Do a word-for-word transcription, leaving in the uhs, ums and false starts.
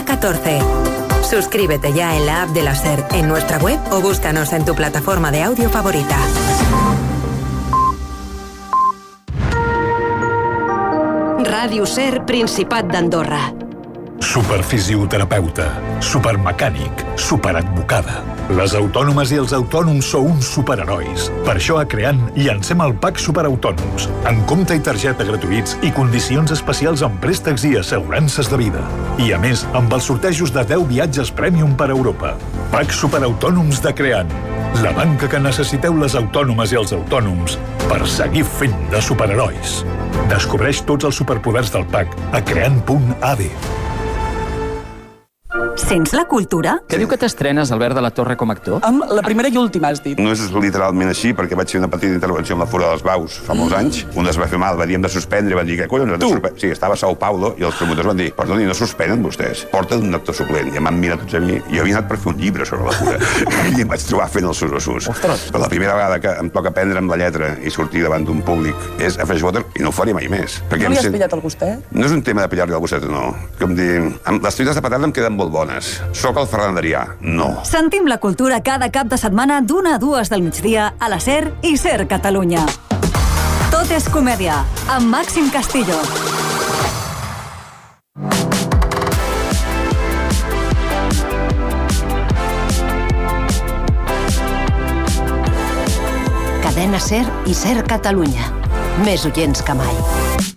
catorce. Suscríbete ya en la app de la SER, en nuestra web o búscanos en tu plataforma de audio favorita. Ràdio SER, Principat d'Andorra. Superfisioterapeuta, supermecànic, superadvocada. Les autònomes i els autònoms sou uns superherois. Per això a Creant llancem el Pack Superautònoms, amb compte i targeta gratuïts i condicions especials en préstecs i assegurances de vida. I a més, amb els sortejos de deu viatges Premium per Europa. Pack Superautònoms de Creant, la banca que necessiteu les autònomes i els autònoms per seguir fent de superherois. Descobreix tots els superpoders del Pack a creant punt a d. Sents la cultura? Què diu que t'estrenes, Albert de la Torre, com a actor? Amb la primera i última, has dit. No és literalment així, perquè vaig fer una petita intervenció amb la Fura dels Baus fa molts anys. Un es va fer mal, va dir hem de suspendre, van dir que collons hem de suspendre. Sí, estava a Sao Paulo i els promotors van dir perdoni, no suspenen vostès, porta un actor suplent. I em van mirar tots a mi. Jo havia anat per fer un llibre sobre la Fura i em vaig trobar fent el sus-a-sus. Ostres! Però la primera vegada que em toca aprendre amb la lletra i sortir davant d'un públic és a Freshwater i no ho faré mai més. No li has pillat el gustet? No és un tema de pillar-li el gustet o no. Com dir, les truites de patata em queden molt bones. Soc el Ferran Adrià, no. Sentim la cultura cada cap de setmana d'una a dues del migdia a la SER i SER Catalunya. Tot és comèdia, amb Màxim Castillo. Cadena SER i SER Catalunya. Més oients que mai.